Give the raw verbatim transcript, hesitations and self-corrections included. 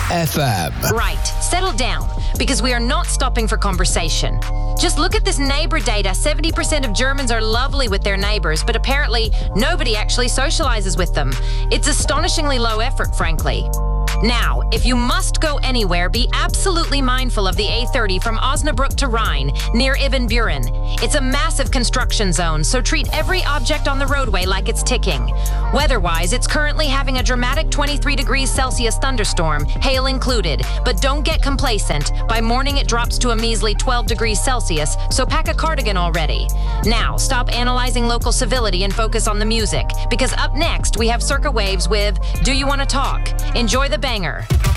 F M. Right, settle down, because we are not stopping for conversation. Just look at this neighbor data. seventy percent of Germans are lovely with their neighbors, but apparently nobody actually socializes with them. It's astonishingly low effort, frankly. Now, if you must go anywhere, be absolutely mindful of the A thirty from Osnabrück to Rhein, near Ibbenbüren. It's a massive construction zone, so treat every object on the roadway like it's ticking. Weather-wise, it's currently having a dramatic twenty-three degrees Celsius thunderstorm, hail included. But don't get complacent. By morning, it drops to a measly twelve degrees Celsius, so pack a cardigan already. Now, stop analyzing local civility and focus on the music, because up next, we have Circa Waves with Do You Want to Talk? Enjoy the banger.